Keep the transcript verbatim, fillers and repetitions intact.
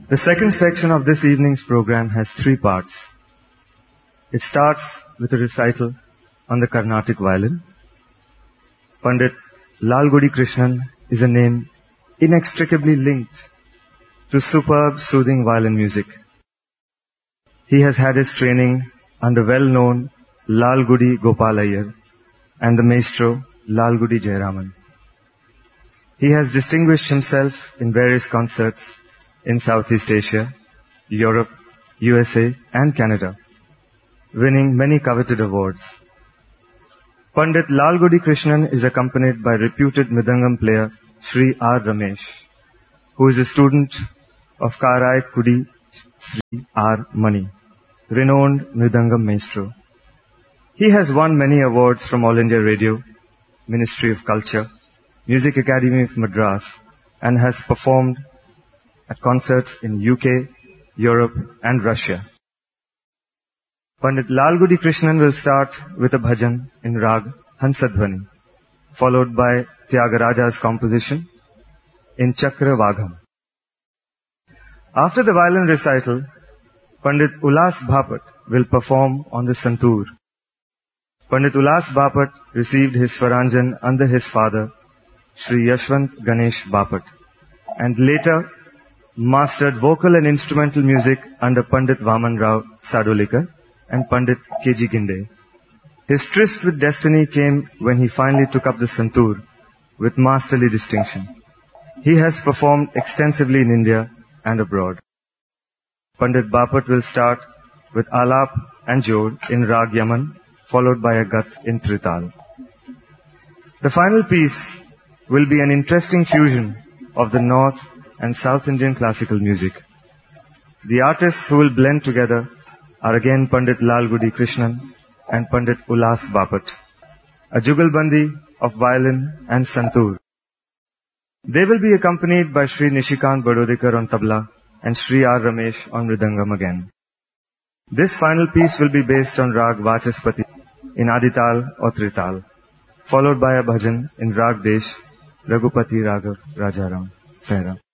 The second section of this evening's program has three parts. It starts with a recital on the Carnatic violin. Pandit Lalgudi Krishnan is a name inextricably linked to superb soothing violin music. He has had his training under well-known Lalgudi Gopal Iyer and the maestro Lalgudi Jayaraman. He has distinguished himself in various concerts in Southeast Asia, Europe, U S A and Canada, winning many coveted awards. Pandit Lalgudi Krishnan is accompanied by reputed Mridangam player Sri R. Ramesh, who is a student of Karai Kudi Sri R. Mani, renowned Mridangam maestro. He has won many awards from All India Radio, Ministry of Culture, Music Academy of Madras, and has performed at concerts in U K, Europe and Russia. Pandit Lalgudi Krishnan will start with a bhajan in Rag Hansadhvani, followed by Tyagaraja's composition in Chakra Vagham. After the violin recital, Pandit Ulas Bhapat will perform on the santoor. Pandit Ulas Bapat received his Swaranjan under his father, Sri Yashwant Ganesh Bapat, and later mastered vocal and instrumental music under Pandit Vaman Rao Sadolikar and Pandit K G Ginde. His tryst with destiny came when he finally took up the santoor with masterly distinction. He has performed extensively in India and abroad. Pandit Bapat will start with Alap and Jod in Rag Yaman, followed by a Gat in Trital. The final piece will be an interesting fusion of the North and South Indian classical music. The artists who will blend together are again Pandit Lalgudi Krishnan and Pandit Ulas Bapat, a jugalbandi of violin and santoor. They will be accompanied by Sri Nishikant Badodikar on tabla and Sri R. Ramesh on mridangam again. This final piece will be based on Rag Vachaspati in Adital or Trital, followed by a bhajan in Rag Desh, Raghupati Raghav Rajaram. Sairam.